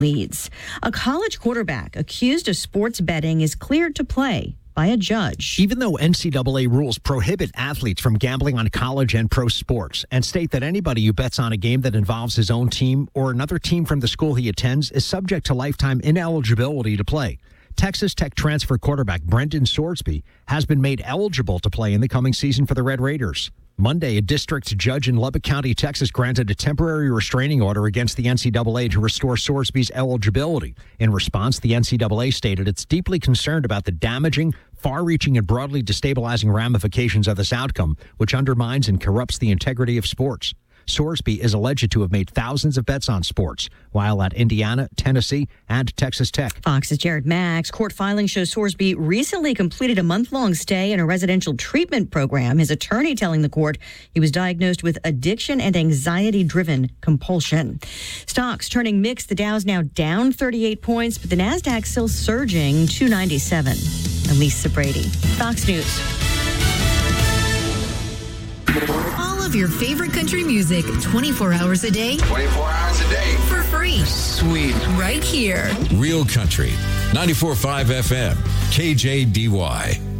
leads. A college quarterback accused of sports betting is cleared to play by a judge. Even though NCAA rules prohibit athletes from gambling on college and pro sports and state that anybody who bets on a game that involves his own team or another team from the school he attends is subject to lifetime ineligibility to play, Texas Tech transfer quarterback Brendan Sorsby has been made eligible to play in the coming season for the Red Raiders. Monday, a district judge in Lubbock County, Texas, granted a temporary restraining order against the NCAA to restore Sorsby's eligibility. In response, the NCAA stated it's deeply concerned about the damaging, far-reaching, and broadly destabilizing ramifications of this outcome, which undermines and corrupts the integrity of sports. Sorsby is alleged to have made thousands of bets on sports while at Indiana, Tennessee, and Texas Tech. Fox's Jared Max. Court filing shows Sorsby recently completed a month-long stay in a residential treatment program. His attorney telling the court he was diagnosed with addiction and anxiety-driven compulsion. Stocks turning mixed. The Dow's now down 38 points, but the Nasdaq still surging 297. Elisa Brady, Fox News. All of your favorite country music 24 hours a day. 24 hours a day. For free. Sweet. Right here. Real Country. 94.5 FM. KJDY.